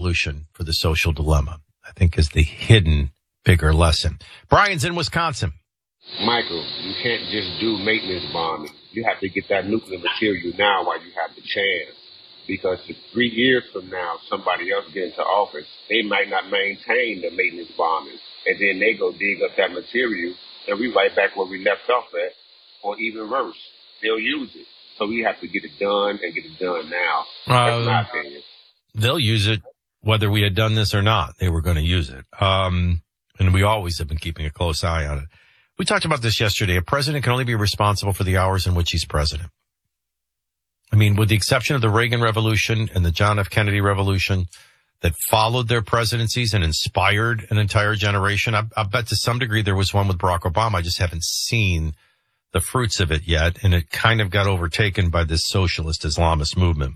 solution for the social dilemma, I think, is the hidden bigger lesson. Brian's in Wisconsin. Michael, you can't just do maintenance bombing. You have to get that nuclear material now while you have the chance. Because 3 years from now, somebody else get into office, they might not maintain the maintenance bombing. And then they go dig up that material, and we right back where we left off at, or even worse, they'll use it. So we have to get it done and get it done now. That's my opinion. They'll use it whether we had done this or not. They were going to use it. And we always have been keeping a close eye on it. We talked about this yesterday. A president can only be responsible for the hours in which he's president. I mean, with the exception of the Reagan Revolution and the John F. Kennedy Revolution that followed their presidencies and inspired an entire generation, I bet to some degree there was one with Barack Obama. I just haven't seen the fruits of it yet, and it kind of got overtaken by this socialist Islamist movement.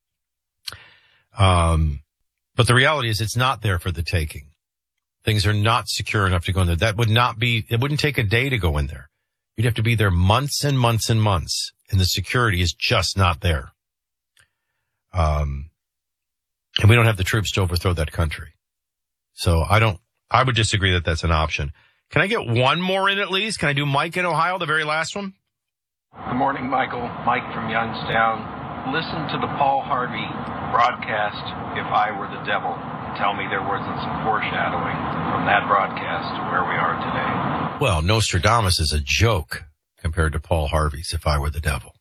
But the reality is it's not there for the taking. Things are not secure enough to go in there. That would not be, it wouldn't take a day to go in there. You'd have to be there months and months and months, and the security is just not there. And we don't have the troops to overthrow that country. So I would disagree that that's an option. Can I get one more in at least? Can I do Mike in Ohio, the very last one? Good morning, Michael. Mike from Youngstown. Listen to the Paul Harvey broadcast, If I Were the Devil. Tell me there wasn't some foreshadowing from that broadcast to where we are today. Well, Nostradamus is a joke compared to Paul Harvey's If I Were the Devil.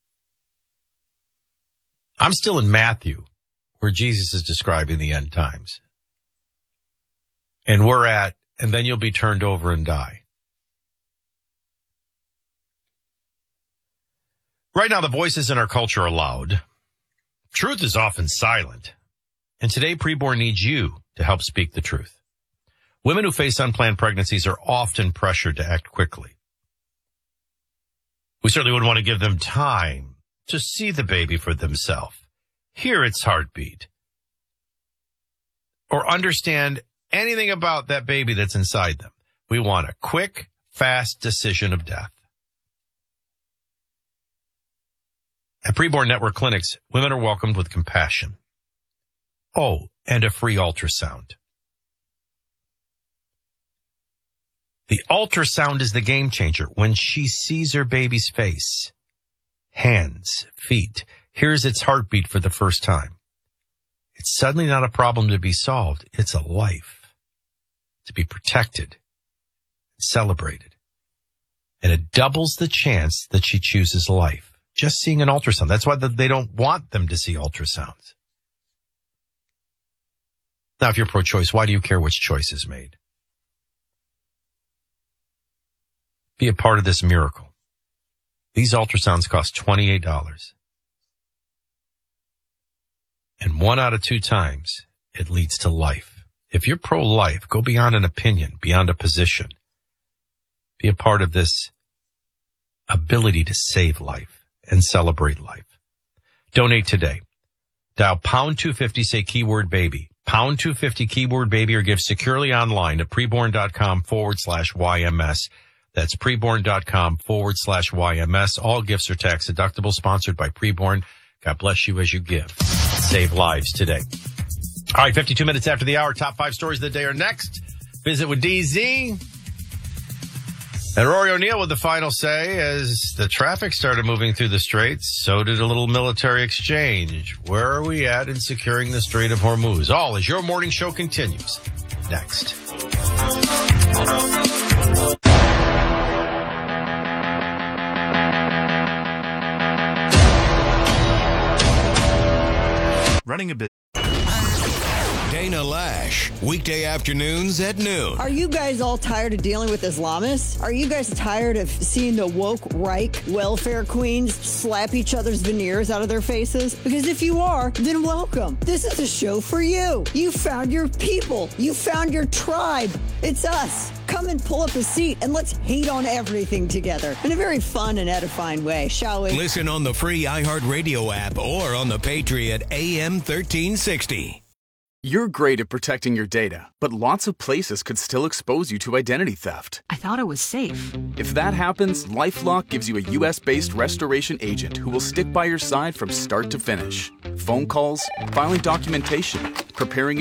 I'm still in Matthew, where Jesus is describing the end times. And we're at, and then you'll be turned over and die. Right now, the voices in our culture are loud. Truth is often silent. And today, preborn needs you to help speak the truth. Women who face unplanned pregnancies are often pressured to act quickly. We certainly would want to give them time to see the baby for themselves, hear its heartbeat, or understand anything about that baby that's inside them. We want a quick, fast decision of death. At Preborn Network Clinics, women are welcomed with compassion. Oh, and a free ultrasound. The ultrasound is the game changer. When she sees her baby's face, hands, feet, hears its heartbeat for the first time, it's suddenly not a problem to be solved. It's a life to be protected, celebrated. And it doubles the chance that she chooses life. Just seeing an ultrasound. That's why they don't want them to see ultrasounds. Now, if you're pro-choice, why do you care which choice is made? Be a part of this miracle. These ultrasounds cost $28. And 1 out of 2 times, it leads to life. If you're pro-life, go beyond an opinion, beyond a position. Be a part of this ability to save life and celebrate life. Donate today. Dial pound 250, say keyword baby. Pound 250 keyword baby, or give securely online at preborn.com/YMS. That's preborn.com/YMS. All gifts are tax deductible, sponsored by Preborn. God bless you as you give. Save lives today. All right, 52 minutes after the hour. Top 5 stories of the day are next. Visit with DZ. And Rory O'Neill with the final say. As the traffic started moving through the straits, so did a little military exchange. Where are we at in securing the Strait of Hormuz? All as your morning show continues. Next. Running a bit. Dana Lash, weekday afternoons at noon. Are you guys all tired of dealing with Islamists? Are you guys tired of seeing the woke Reich welfare queens slap each other's veneers out of their faces? Because if you are, then welcome. This is a show for you. You found your people. You found your tribe. It's us. Come and pull up a seat and let's hate on everything together in a very fun and edifying way, shall we? Listen on the free iHeartRadio app or on the Patriot AM 1360. You're great at protecting your data, but lots of places could still expose you to identity theft. I thought it was safe. If that happens, LifeLock gives you a U.S.-based restoration agent who will stick by your side from start to finish. Phone calls, filing documentation, preparing